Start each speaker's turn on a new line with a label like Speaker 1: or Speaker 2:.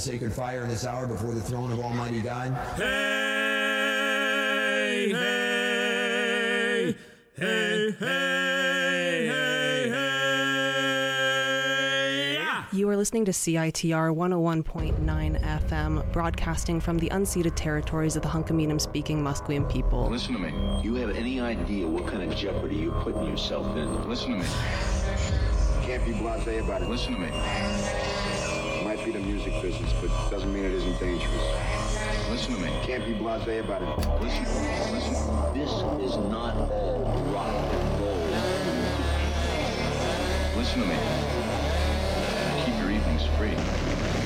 Speaker 1: sacred fire in this hour before the throne of Almighty God.
Speaker 2: Hey, hey, hey, hey, hey, hey, yeah.
Speaker 3: You are listening to CITR 101.9 FM, broadcasting from the unceded territories of the Hunkaminam-speaking Musqueam people.
Speaker 4: Listen to me.
Speaker 5: Do you have any idea what kind of jeopardy you're putting yourself in?
Speaker 4: Listen to me.
Speaker 5: Can't be blasé about it.
Speaker 4: Listen to me.
Speaker 5: It might be the music business, but it doesn't mean it isn't dangerous.
Speaker 4: Listen to me.
Speaker 5: Can't be blasé about it.
Speaker 4: Listen.
Speaker 5: This is not all rock and roll.
Speaker 4: Listen to me. Keep your evenings free.